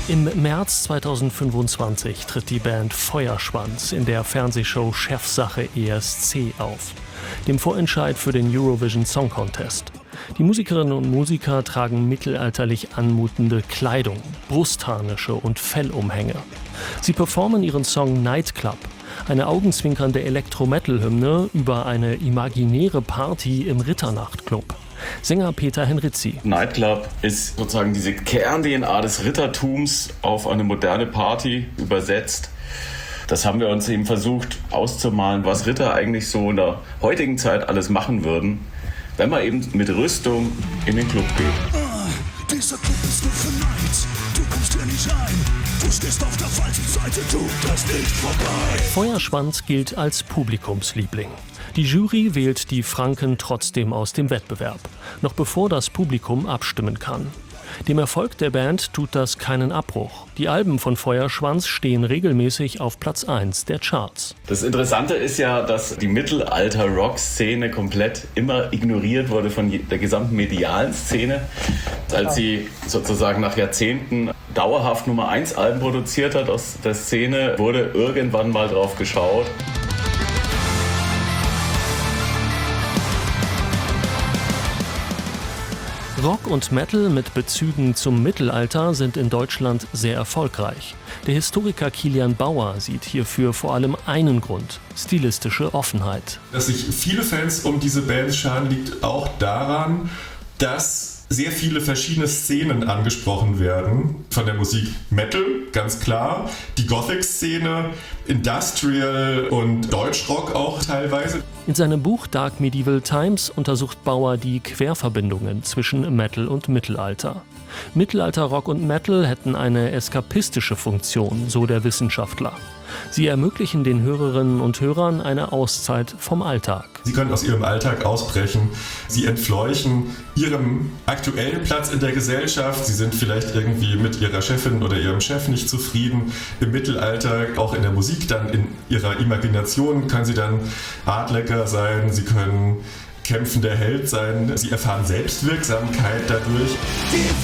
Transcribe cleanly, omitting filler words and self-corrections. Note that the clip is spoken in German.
Im März 2025 tritt die Band Feuerschwanz in der Fernsehshow Chefsache ESC auf, dem Vorentscheid für den Eurovision Song Contest. Die Musikerinnen und Musiker tragen mittelalterlich anmutende Kleidung, Brustharnische und Fellumhänge. Sie performen ihren Song Nightclub, eine augenzwinkernde Elektro-Metal-Hymne über eine imaginäre Party im Ritternachtclub. Sänger Peter Henrizi. Nightclub ist sozusagen diese Kern-DNA des Rittertums auf eine moderne Party übersetzt. Das haben wir uns eben versucht auszumalen, was Ritter eigentlich so in der heutigen Zeit alles machen würden, wenn man eben mit Rüstung in den Club geht. Dieser Club ist nur für Nights. Du kommst hier nicht rein. Du stehst auf der falschen Seite, du kannst nicht vorbei. Feuerschwanz gilt als Publikumsliebling. Die Jury wählt die Franken trotzdem aus dem Wettbewerb, noch bevor das Publikum abstimmen kann. Dem Erfolg der Band tut das keinen Abbruch. Die Alben von Feuerschwanz stehen regelmäßig auf Platz 1 der Charts. Das Interessante ist ja, dass die Mittelalter-Rock-Szene komplett immer ignoriert wurde von der gesamten medialen Szene. Als sie sozusagen nach Jahrzehnten dauerhaft Nummer 1 Alben produziert hat aus der Szene, wurde irgendwann mal drauf geschaut. Rock und Metal mit Bezügen zum Mittelalter sind in Deutschland sehr erfolgreich. Der Historiker Kilian Bauer sieht hierfür vor allem einen Grund: stilistische Offenheit. Dass sich viele Fans um diese Bands scharen, liegt auch daran, dass sehr viele verschiedene Szenen angesprochen werden. Von der Musik Metal, ganz klar, die Gothic-Szene, Industrial und Deutschrock auch teilweise. In seinem Buch Dark Medieval Times untersucht Bauer die Querverbindungen zwischen Metal und Mittelalter. Mittelalter-Rock und Metal hätten eine eskapistische Funktion, so der Wissenschaftler. Sie ermöglichen den Hörerinnen und Hörern eine Auszeit vom Alltag. Sie können aus ihrem Alltag ausbrechen. Sie entfleuchen ihrem aktuellen Platz in der Gesellschaft. Sie sind vielleicht irgendwie mit ihrer Chefin oder ihrem Chef nicht zufrieden. Im Mittelalter, auch in der Musik, dann in ihrer Imagination können sie dann Adlecker sein. Sie können kämpfender Held sein. Sie erfahren Selbstwirksamkeit dadurch. Die